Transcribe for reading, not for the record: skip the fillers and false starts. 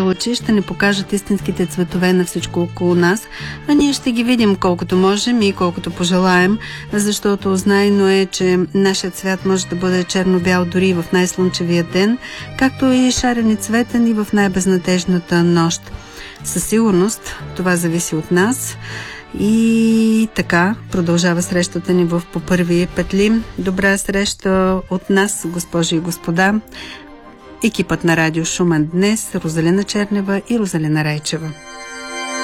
очи ще ни покажат истинските цветове на всичко около нас, а ние ще ги видим колкото можем и колкото пожелаем, защото знайно е, че нашият свят може да бъде черно-бял дори в най-слънчевия ден, както и шарен и цветен и в най-безнадежната нощ. Със сигурност това зависи от нас. И така продължава срещата ни в По първи петли. Добра среща от нас, госпожи и господа. Екипът на Радио Шумен днес: Розалина Чернева и Розалина Райчева.